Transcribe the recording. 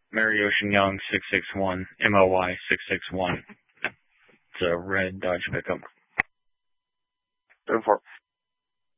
Mary Ocean Young 661, MOY 661. It's a red Dodge pickup. 7-4.